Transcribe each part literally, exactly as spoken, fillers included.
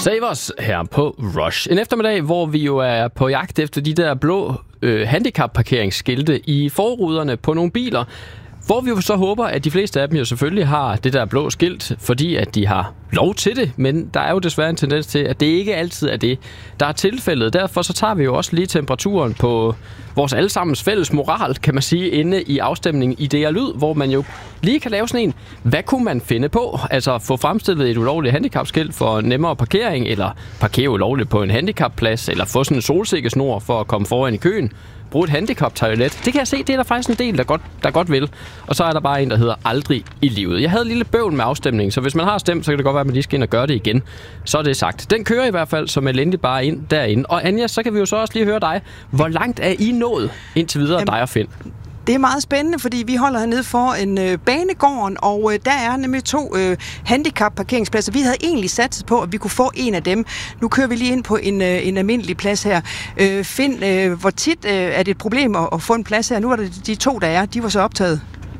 Savers her på Rush. En eftermiddag, hvor vi jo er på jagt efter de der blå øh, handicapparkeringsskilte i forruderne på nogle biler. Hvor vi jo så håber, at de fleste af dem jo selvfølgelig har det der blå skilt, fordi at de har lov til det. Men der er jo desværre en tendens til, at det ikke altid er det, der er tilfældet. Derfor så tager vi jo også lige temperaturen på vores allesammens fælles moral, kan man sige, inde i afstemningen i D R Lyd, hvor man jo lige kan lave sådan en, hvad kunne man finde på? Altså få fremstillet et ulovligt handicapskilt for nemmere parkering, eller parkere ulovligt på en handicapplads, eller få sådan en solsikkesnor for at komme foran i køen. Brug et handicaptoilet. Det kan jeg se, det er der faktisk en del, der godt, der godt vil. Og så er der bare en, der hedder aldrig i livet. Jeg havde et lille bøvl med afstemningen, så hvis man har stemt, så kan det godt være, at man lige skal ind og gøre det igen. Så er det sagt. Den kører i hvert fald som elendigt bare ind derinde. Og Anja, så kan vi jo så også lige høre dig. Hvor langt er I nået indtil videre, Jamen, dig og Finn? Det er meget spændende, fordi vi holder hernede for en øh, banegården, og øh, der er nemlig to øh, handicap-parkeringspladser. Vi havde egentlig satset på, at vi kunne få en af dem. Nu kører vi lige ind på en, øh, en almindelig plads her. Øh, Finn, øh, hvor tit øh, er det et problem at, at få en plads her? Nu var det de to, der er. De var så optaget.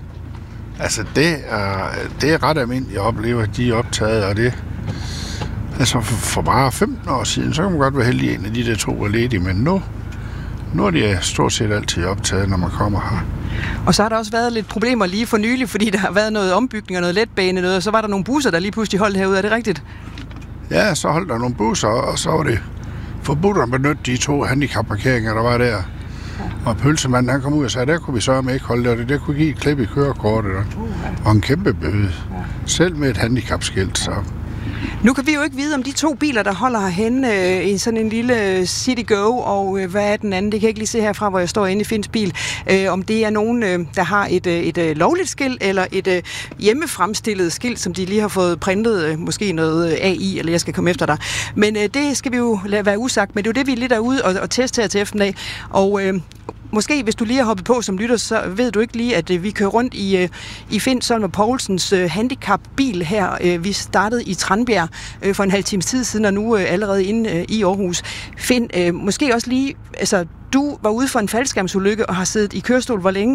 Altså, det er, det er ret almindeligt, jeg oplever, at de er optaget, og det... Altså, for, for bare femten år siden, så kan man godt være heldig, en af de der to var ledige, men nu... Nu er de stort set altid optaget, når man kommer her. Og så har der også været lidt problemer lige for nylig, fordi der har været noget ombygning og noget letbane, noget, og så var der nogle busser, der lige pludselig holdt herude. Er det rigtigt? Ja, så holdt der nogle busser, og så var det forbudt at benytte de to handicapparkeringer, der var der. Ja. Og pølsemanden, han kom ud og sagde, der kunne vi så med ikke holde det, og det der kunne give et klip i kørekortet, uh, ja. Og en kæmpe bøde. Ja. Selv med et handicapskilt, så... Nu kan vi jo ikke vide, om de to biler, der holder herhenne øh, i sådan en lille City Go, og øh, hvad er den anden? Det kan jeg ikke lige se herfra, hvor jeg står inde i Finns bil. Øh, om det er nogen, øh, der har et, øh, et øh, lovligt skilt, eller et øh, hjemmefremstillet skilt, som de lige har fået printet, øh, måske noget øh, A I, eller jeg skal komme efter dig. Men øh, det skal vi jo lade være usagt, men det er jo det, vi er lidt derude og, og teste her til eftermiddag. Og... Øh, Måske, hvis du lige har hoppet på som lytter, så ved du ikke lige, at øh, vi kører rundt i, øh, i Finn Solmer Poulsens øh, handicapbil her. Øh, vi startede i Tranbjerg øh, for en halv times tid siden, og nu øh, allerede inde øh, i Aarhus. Finn, øh, måske også lige, altså du var ude for en faldskærmsulykke og har siddet i kørestol hvor længe?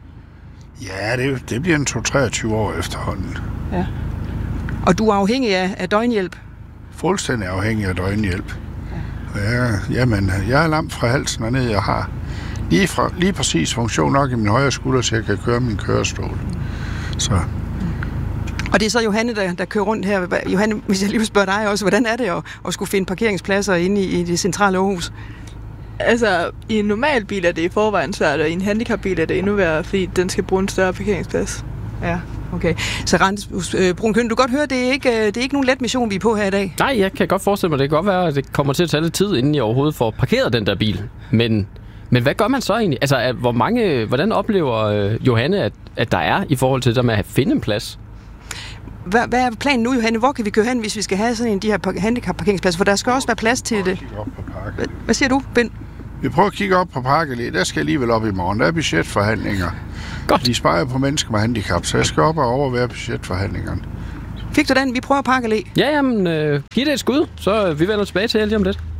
Ja, det, det bliver en to til treogtyve år efterhånden. Ja. Og du er afhængig af, af døgnhjælp? Fuldstændig afhængig af døgnhjælp. Ja. Ja, jamen, jeg er lam fra halsen og ned, jeg har Lige, fra, lige præcis funktion nok i min højre skulder, så jeg kan køre min kørestol. Så. Og det er så Johanne, der, der kører rundt her. Johanne, hvis jeg lige vil spørge dig også, hvordan er det at, at skulle finde parkeringspladser inde i, i det centrale Aarhus? Altså, i en normal bil er det i forvejen svært, og i en handicapbil er det endnu værre, fordi den skal bruge en større parkeringsplads. Ja, okay. Så Randers øh, Brun-Køn, du kan godt høre, det er, ikke, det er ikke nogen let mission, vi er på her i dag. Nej, jeg kan godt forestille mig, det kan godt være, at det kommer til at tage lidt tid, inden jeg overhovedet får parkeret den der bil. Men... Men hvad gør man så egentlig? Altså, at, hvor mange, hvordan oplever øh, Johanne, at, at der er i forhold til det der med at finde en plads? Hvad, hvad er planen nu, Johanne? Hvor kan vi køre hen, hvis vi skal have sådan en de her handicap-parkeringspladser? For der skal også være plads til det. Hvad, hvad siger du, Ben? Vi prøver at kigge op på Parkele. Der skal alligevel op i morgen. Der er budgetforhandlinger. Godt. De sparer på mennesker med handicap, så jeg skal op og overvære budgetforhandlingerne. Fik du den? Vi prøver Parkele. Ja, jamen, øh, giv det et skud, så vi vender tilbage til jer lige om lidt.